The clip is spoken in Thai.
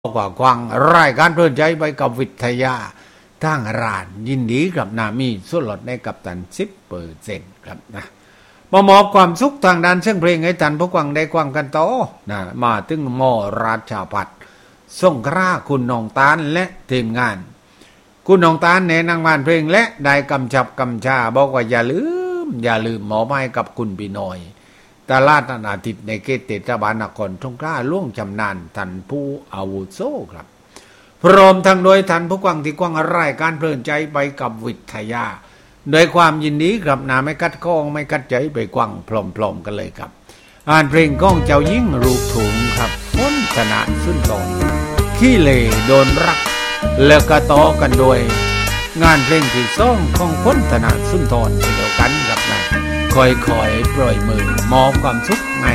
กว่ากวางรายการเพลินใจไปกับวิทยาทางร้านยินดีกับนามีส่วนลดในกับตัน10%ครับนะมอบความสุขทางด้านเสียงเพลงให้ท่านผู้ฟังได้ฟังกันต่อนะมาถึงมอราชพัฒน์สงขลาคุณน้องตาลและทีมงานคุณน้องตาลในนางบ้านเพลงและได้กำชับกำชาบอกว่าอย่าลืมหมอไม้กับคุณพี่น้อยตลาดอาทิตย์ในเขตเทศบาลนครสงขลาล่วงชำนาญท่านผู้อาวุโสครับพร้อมทั้งโดยท่านผู้ฟังที่ฟังรายการเพลินใจไปกับวิทยาโดยความยินดีครับนาไม่กัดข้องไม่กัดใจไปกว้างพร้อมๆกันเลยครับอ่านเพลงก้องเจ้ายิ่งรูปถุงครับพ้นชนะสุนทรขี้เลโดนรักแล้วก็ต่อกันโดยงานเพลงที่สองของพ้นชนะสุนทรเดียวกันครับนะคอยปล่อยมือมอบความสุข